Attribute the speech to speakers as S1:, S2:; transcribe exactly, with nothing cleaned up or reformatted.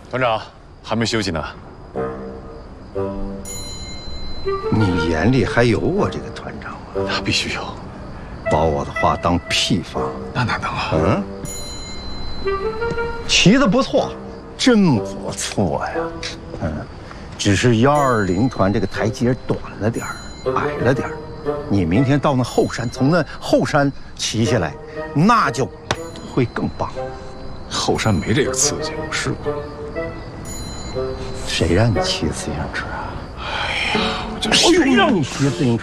S1: 团长还没休息呢。
S2: 你眼里还有我这个团长吗？
S1: 那必须有。
S2: 把我的话当屁放？
S1: 那哪能啊？
S2: 嗯，骑得不错，真不错呀。嗯，只是幺二零团这个台阶短了点儿，矮了点儿。你明天到那后山，从那后山骑下来，那就会更棒。
S1: 后山没这个刺激，我试过。
S2: 谁让你骑自行车啊？
S1: 哎呀，我就
S2: 谁让你骑自行车？